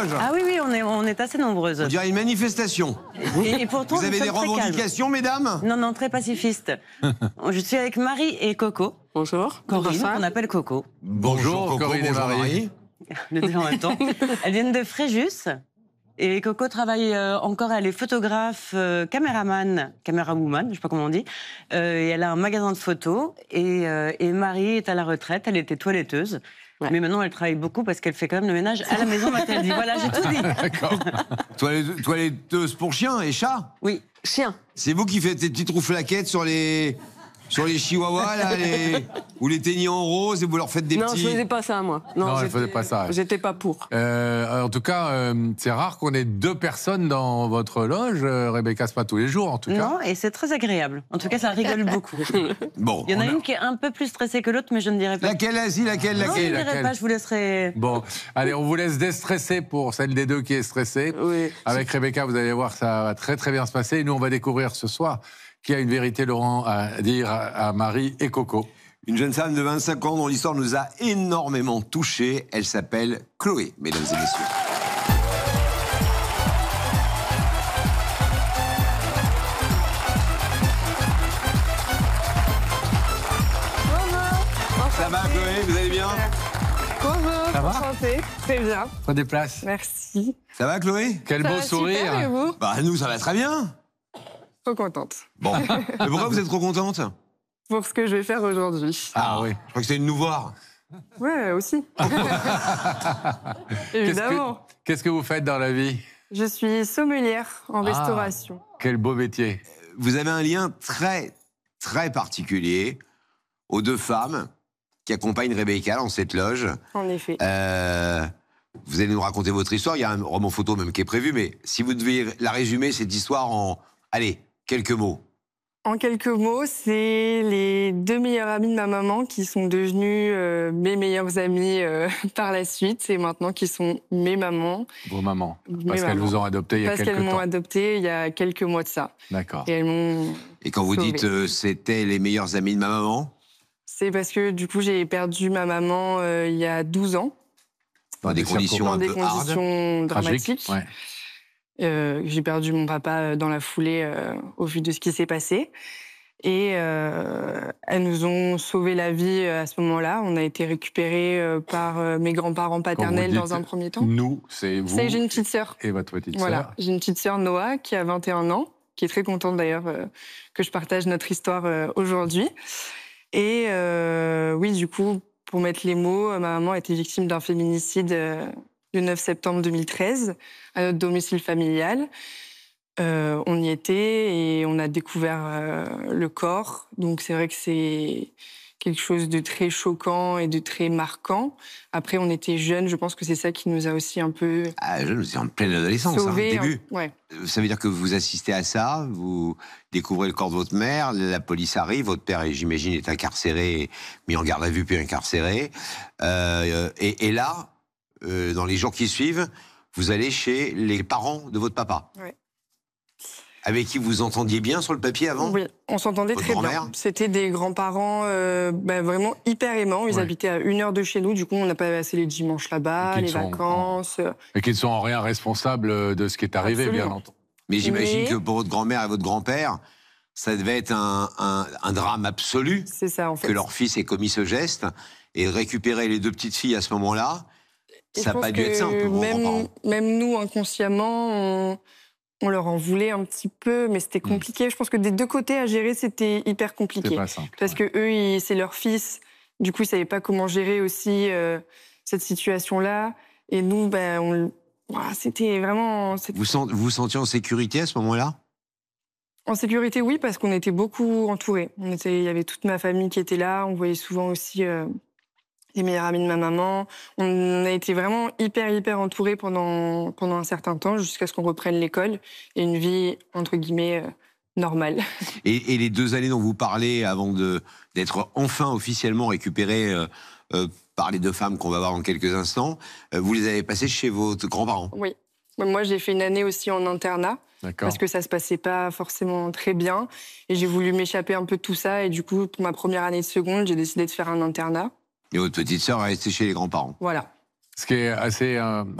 loge. Ah oui, oui, on est assez nombreuses. On dirait une manifestation. Et pourtant, Vous avez des revendications, mesdames? Non, non, très pacifiste. Je suis avec Marie et Coco. Bonjour. Corinne, qu'on appelle Coco. Bonjour, Coco, Corinne et bonjour Marie. Les deux en même temps. Elles viennent de Fréjus. Et Coco travaille encore, elle est photographe, caméraman, camérawoman, je sais pas comment on dit. Et elle a un magasin de photos. Et Marie est à la retraite, elle était toiletteuse. Ouais. Mais maintenant, elle travaille beaucoup parce qu'elle fait quand même le ménage à la maison, m'a-t-elle dit. Voilà, j'ai tout dit. D'accord. Toiletteuse pour chiens et chats? Oui, chien. C'est vous qui faites des petites rouflaquettes sur les chihuahuas, là, ou les ténions roses, et vous leur faites des petits... Non, je faisais pas ça, moi. Non, elle faisait pas ça. J'étais pas pour. En tout cas, c'est rare qu'on ait deux personnes dans votre loge. Rebecca, c'est pas tous les jours, en tout cas. Non, et c'est très agréable. En tout cas, ça rigole beaucoup. Bon, il y en a une qui est un peu plus stressée que l'autre, mais je ne dirai pas. Laquelle, Asie, laquelle? Non, je ne dirai pas, je vous laisserai... Bon, allez, on vous laisse déstresser pour celle des deux qui est stressée. Oui. Avec Rebecca, vous allez voir, ça va très très bien se passer. Et nous, on va découvrir ce soir qui a une vérité, Laurent, à dire à Marie et Coco. Une jeune femme de 25 ans dont l'histoire nous a énormément touchés. Elle s'appelle Chloé, mesdames et messieurs. Ça va, Chloé? Vous allez bien? Bonjour, Ça va? enchantée. Très bien. Prenez place. Merci. Ça va, Chloé? Quel beau Ça va sourire. super, et vous? Bah, nous, ça va très bien. Trop contente. Bon. Mais pourquoi vous êtes trop contente? Pour ce que je vais faire aujourd'hui. Ah oui. Je crois que c'était une nous voir. Ouais, aussi. Évidemment. Qu'est-ce que vous faites dans la vie? Je suis sommelière en restauration. Quel beau métier. Vous avez un lien très, très particulier aux deux femmes qui accompagnent Rebecca dans cette loge. En effet. Vous allez nous raconter votre histoire. Il y a un roman photo même qui est prévu, mais si vous deviez la résumer, cette histoire en, allez, quelques mots. En quelques mots, c'est les deux meilleurs amis de ma maman qui sont devenus mes meilleurs amis par la suite et maintenant qui sont mes mamans. Vos mamans. Parce qu'elles vous ont adopté il y a quelques temps. Parce qu'elles m'ont adopté il y a quelques mois de ça. D'accord. Et elles m'ont... Et quand vous sauvée. dites c'était les meilleurs amis de ma maman? C'est parce que du coup, j'ai perdu ma maman il y a 12 ans. Dans des conditions un peu hard. Dramatiques. Ouais. J'ai perdu mon papa dans la foulée au vu de ce qui s'est passé. Et elles nous ont sauvé la vie à ce moment-là. On a été récupérés par mes grands-parents paternels dans un premier temps. Nous, c'est vous. J'ai une petite sœur. Et votre petite Voilà, sœur. j'ai une petite sœur, Noah, qui a 21 ans, qui est très contente d'ailleurs que je partage notre histoire aujourd'hui. Et oui, du coup, pour mettre les mots, ma maman a été victime d'un féminicide le 9 septembre 2013 à notre domicile familial. On y était et on a découvert le corps. Donc c'est vrai que c'est quelque chose de très choquant et de très marquant. Après, on était jeunes, je pense que c'est ça qui nous a aussi un peu... Ah, je suis en pleine adolescence, sauvés, début. Ouais. Ça veut dire que vous assistez à ça, vous découvrez le corps de votre mère, la police arrive, votre père, j'imagine, est incarcéré, mis en garde à vue puis incarcéré. Et là, dans les jours qui suivent, vous allez chez les parents de votre papa. Ouais. Avec qui vous entendiez bien sur le papier avant? Oui, on s'entendait Votre très grand-mère? bien. C'était des grands-parents vraiment hyper aimants. Ils habitaient à 1 heure de chez nous. Du coup, on n'a pas passé les dimanches là-bas, les vacances. Et qui ne sont en rien responsables de ce qui est arrivé, Absolument. bien entendu. Mais j'imagine Mais- que pour votre grand-mère et votre grand-père, ça devait être un drame absolu C'est ça, en fait. que leur fils ait commis ce geste. Et de récupérer les deux petites filles à ce moment-là, Et ça je n'a pas pense dû être que simple pour vos grands-parents. même nous, inconsciemment, on leur en voulait un petit peu, mais c'était compliqué. Je pense que des deux côtés à gérer, c'était hyper compliqué. C'est pas simple. Parce que eux, c'est leur fils. Du coup, ils savaient pas comment gérer aussi cette situation-là. Et nous, c'était vraiment... Vous vous sentiez en sécurité à ce moment-là? En sécurité, oui, parce qu'on était beaucoup entourés. Il y avait toute ma famille qui était là. On voyait souvent aussi les meilleurs amis de ma maman. On a été vraiment hyper entourés pendant un certain temps, jusqu'à ce qu'on reprenne l'école et une vie, entre guillemets, normale. Et les 2 années dont vous parlez avant d'être enfin officiellement récupérés par les 2 femmes qu'on va voir dans quelques instants, vous les avez passées chez vos grands-parents? Oui. Moi, j'ai fait une année aussi en internat. Parce que ça se passait pas forcément très bien. Et j'ai voulu m'échapper un peu de tout ça. Et du coup, pour ma première année de seconde, j'ai décidé de faire un internat. Et votre petite sœur est restée chez les grands-parents? Voilà. Ce qui est assez